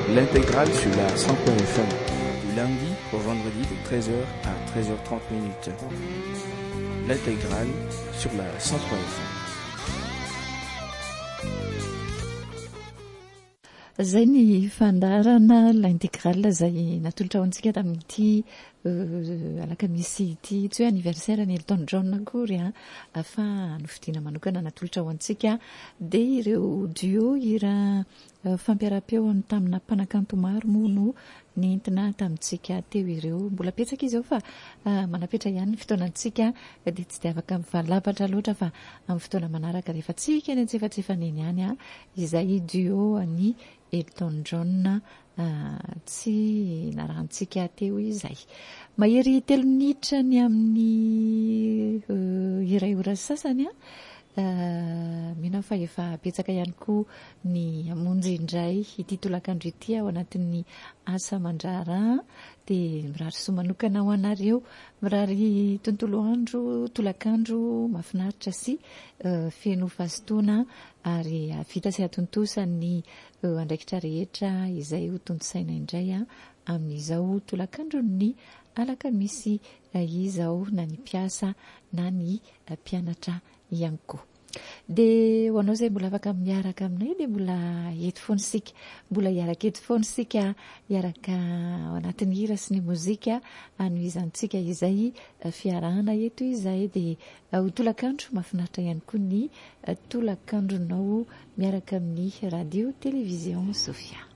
L'intégrale sur la 100.1 FM, du lundi au vendredi de 13h à 13h30 minutes. L'intégrale sur la 100.1 FM. Zay ny fandarana l'intégrale zay natolotra ho antsika tamin'ity alakamisy ity tsy hoe anniversaire ny Elton John akory afa nofidiana manokana natolotra ho antsika dia ireo duo hira fampiara-peony tamina mpanakanto maro moa no nentina tamintsika teo ireo mbola petsaka izy ao fa manapetra ihany ny fotoanantsika dia tsy dia afaka mivalapatra loatra fa amin'ny fotoana manaraka rehefa tsika eny antsefatsefaneny ihany izay duo any Elton John tsy narahantsika teo izay. Mahery 3 minitra ny amin'ny iray ora sasany mino fa efa petsaka ihany koa ny amonjy indray ity tolakandro ity ao anatin'ny asa mandrara dia mirary soa manokana ho anareo mirary tontolo andro tolakandro mahafinaritra sy feno fahasotoana ary vita sy atontosa ny andraikitra rehetra izay ho tontosaina indray amin'izao tolakandro ny alakamisy izao na ny mpiasa na ny mpianatra ihany koa. Dia ho anao izay mbola afaka miaraka aminay dia mbola eto foana isika mbola hiaraka eto foana isika hiaraka ao anatin'ny hira sy ny mozika anohizantsika izay fiarahana eto izay dia ho tolakandro mahafinaritra ihany koa ny tolakandronao miaraka amin'ny radio télévision Sofia.